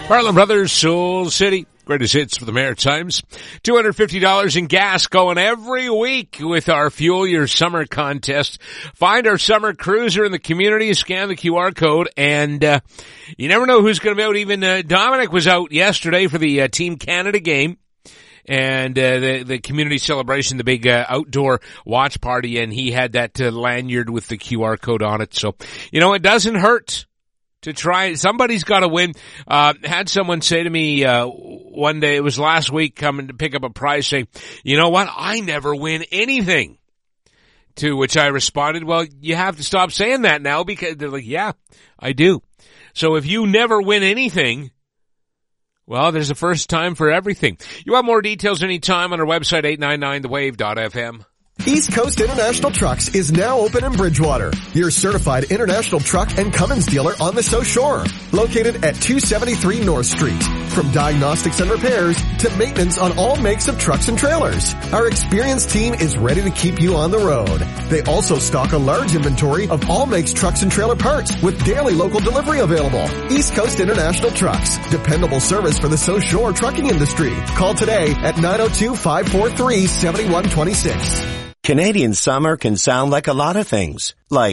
Marlon Brothers, Soul City. Greatest hits for the Maritimes. $250 in gas going every week with our Fuel Your Summer contest. Find our summer cruiser in the community, scan the QR code, and you never know who's going to be out. Even Dominic was out yesterday for the Team Canada game and the community celebration, the big outdoor watch party, and he had that lanyard with the QR code on it. So, you know, it doesn't hurt to try. Somebody's got to win. Had someone say to me one day, it was last week, coming to pick up a prize, saying, you know what, I never win anything. To which I responded, well, you have to stop saying that now, because they're like, yeah, I do. So if you never win anything, well, there's a first time for everything. You want more details anytime on our website, 899thewave.fm. East Coast International Trucks is now open in Bridgewater, your certified international truck and Cummins dealer on the South Shore. Located at 273 North Street. From diagnostics and repairs to maintenance on all makes of trucks and trailers, our experienced team is ready to keep you on the road. They also stock a large inventory of all makes trucks and trailer parts with daily local delivery available. East Coast International Trucks. Dependable service for the South Shore trucking industry. Call today at 902-543-7126. Canadian summer can sound like a lot of things, like,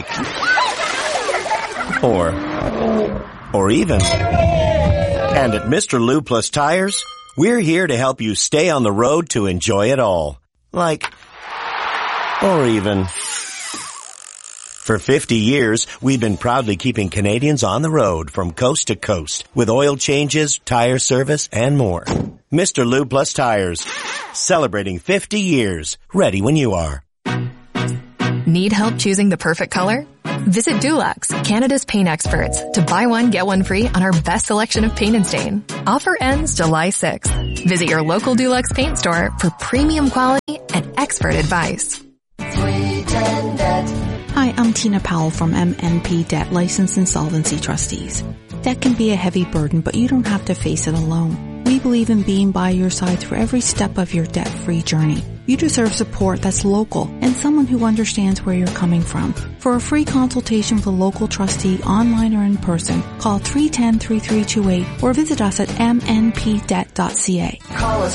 or even. And at Mr. Lube Plus Tires, we're here to help you stay on the road to enjoy it all, like, or even. For 50 years, we've been proudly keeping Canadians on the road from coast to coast with oil changes, tire service, and more. Mr. Lube Plus Tires, celebrating 50 years, ready when you are. Need help choosing the perfect color? Visit Dulux, Canada's paint experts, to buy one, get one free on our best selection of paint and stain. Offer ends July 6th. Visit your local Dulux paint store for premium quality and expert advice. Hi, I'm Tina Powell from MNP Debt License Insolvency Trustees. Debt can be a heavy burden, but you don't have to face it alone. We believe in being by your side through every step of your debt-free journey. You deserve support that's local and someone who understands where you're coming from. For a free consultation with a local trustee, online or in person, call 310-3328 or visit us at mnpdebt.ca. Call us